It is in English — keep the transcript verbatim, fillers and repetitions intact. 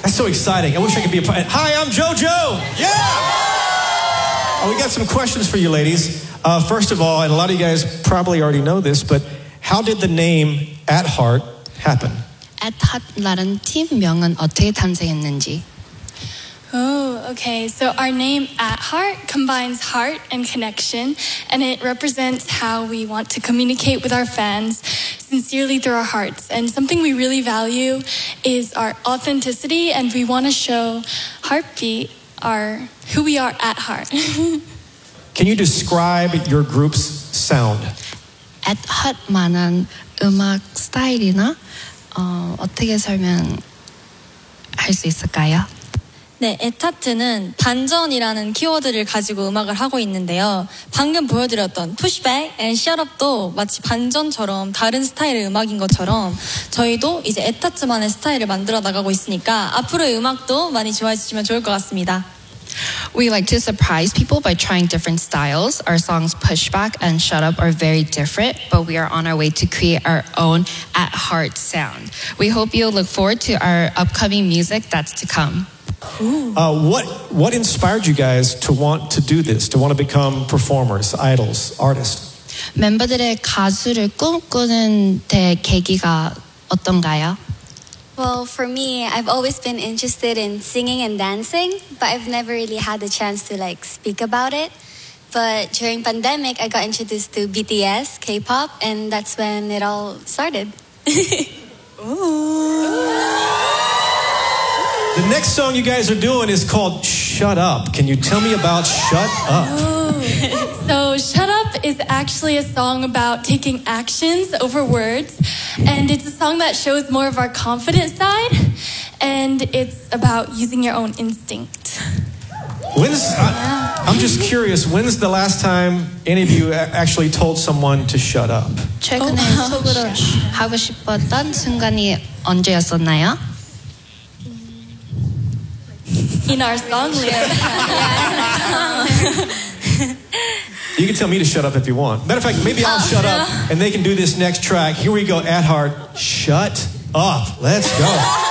That's so exciting. I wish I could be a part. Hi, I'm JoJo. Yeah! Oh, we got some questions for you ladies. Uh, first of all, and a lot of you guys probably already know this, but how did the name At Heart happen? At Heart라는 팀명은 어떻게 탄생했는지. Oh, okay. So our name At Heart combines heart and connection, and it represents how we want to communicate with our fans sincerely through our hearts. And something we really value is our authenticity, and we want to show Heartbeat, our who we are at heart. Can you describe your group's sound? At Heart만한 음악 스타일이나 어, 어떻게 설명할 수 있을까요? 네, 에타트는 반전이라는 키워드를 가지고 음악을 하고 있는데요. 방금 보여드렸던 Pushback and Shut Up도 마치 반전처럼 다른 스타일의 음악인 것처럼 저희도 이제 에타트만의 스타일을 만들어 나가고 있으니까 앞으로의 음악도 많이 좋아해 주시면 좋을 것 같습니다. We like to surprise people by trying different styles. Our songs Pushback and Shut Up are very different, but we are on our way to create our own At Heart sound. We hope you'll look forward to our upcoming music that's to come. Uh, what what inspired you guys to want to do this, to want to become performers, idols, artists? 멤버들의 가수를 꿈꾸는 데 계기가 어떤가요? Well, for me, I've always been interested in singing and dancing, but I've never really had the chance to like speak about it. But during pandemic, I got introduced to B T S, K-pop, and that's when it all started. The next song you guys are doing is called Shut Up. Can you tell me about Shut Up? So Shut Up is actually a song about taking actions over words, and it's a song that shows more of our confident side, and it's about using your own instinct. When's, I, I'm just curious, when's the last time any of you actually told someone to shut up? 최근에 속으로 하고 싶었던 순간이 언제였었나요? In our song lyrics. You can tell me to shut up if you want. Matter of fact, maybe I'll shut up and they can do this next track. Here we go, At Heart, Shut Up. Let's go.